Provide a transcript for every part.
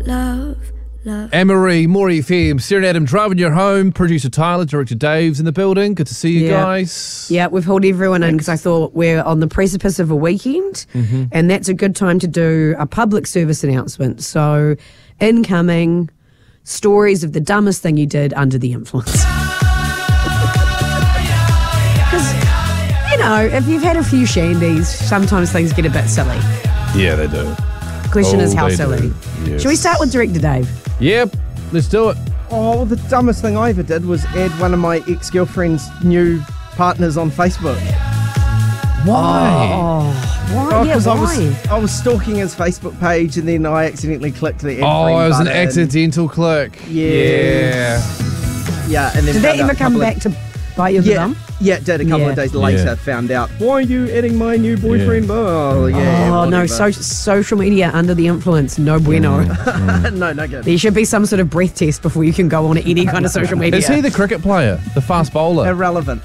love. Anne-Marie, More FM, Sarah and Adam driving you home. Producer Tyler, Director Dave's in the building. Good to see you guys. Yeah, we've hauled everyone in because I thought we're on the precipice of a weekend, and that's a good time to do a public service announcement. So, incoming stories of the dumbest thing you did under the influence. Because, you know, if you've had a few shandies, sometimes things get a bit silly. Yeah, they do. Question is how they silly. do. Yes. Shall we start with Director Dave? Yep, let's do it. Oh, the dumbest thing I ever did was add one of my ex-girlfriend's new partners on Facebook. Why? Why? Because why? I was stalking his Facebook page and then I accidentally clicked the add Oh, friend it was an button. accidental click. Yeah. Yeah, and then Did that found out ever a come couple back to bite you in the bum? Yeah, it did. A couple of days later, Yeah. found out, why are you adding my new boyfriend? Oh, yeah. Oh, no, whatever. social media under the influence, no bueno. No good. There should be some sort of breath test before you can go on any kind of social media. Is he the cricket player? The fast bowler? Irrelevant.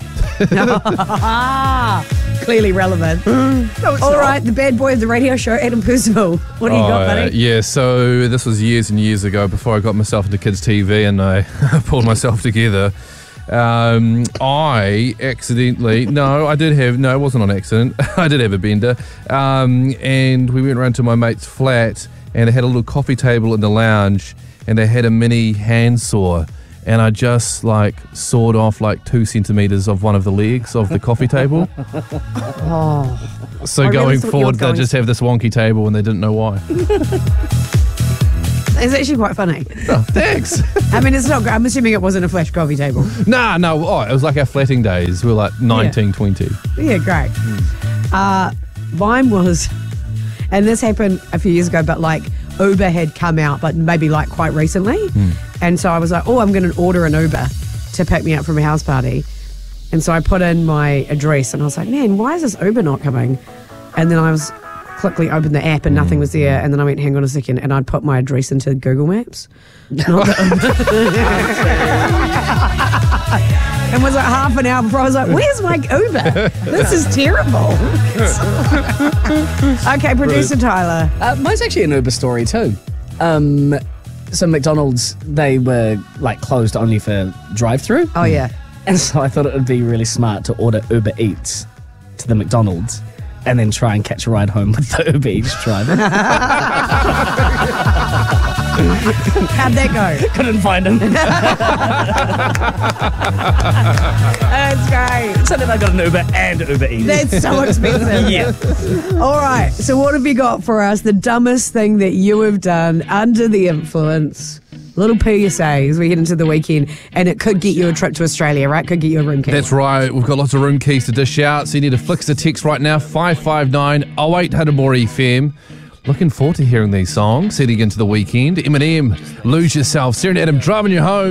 Clearly relevant. No, it's All not. right, the bad boy of the radio show, Adam Percival. What do you got, buddy? Yeah, so this was years and years ago before I got myself into kids' TV and I pulled myself together. I accidentally, it wasn't on accident. I did have a bender. And we went around to my mate's flat and they had a little coffee table in the lounge and they had a mini handsaw. And I just sawed off 2 centimetres of one of the legs of the coffee table. So I really going thought you were forward, they'll going- just have this wonky table and they didn't know why. It's actually quite funny. Oh, thanks. I mean, it's not good. I'm assuming it wasn't a flash coffee table. No. It was like our flatting days. We were like 19, 20. Yeah, great. Mine was, and this happened a few years ago, but Uber had come out, but maybe quite recently. And so I was like, I'm going to order an Uber to pick me up from a house party. And so I put in my address and I was like, man, why is this Uber not coming? And then I was quickly opened the app and nothing was there. And then I went, hang on a second. And I'd put my address into Google Maps. Not the Uber. And was half an hour before I was like, where's my Uber? This is terrible. Okay, producer Tyler. Mine's actually an Uber story too. So McDonald's, they were closed only for drive-through. Oh, yeah. And so I thought it would be really smart to order Uber Eats to the McDonald's and then try and catch a ride home with the Uber Eats driver. How'd that go? Couldn't find him. That's great. So then I got an Uber and Uber Eats. That's so expensive. Yeah. All right. So what have you got for us? The dumbest thing that you have done under the influence. Little PSA as we head into the weekend, and it could get you a trip to Australia, right? Could get you a room key. That's right. We've got lots of room keys to dish out, so you need to flick the text right now, 559 0800 More FM. Looking forward to hearing these songs. Heading into the weekend. Eminem, Lose Yourself. Sarah and Adam driving you home.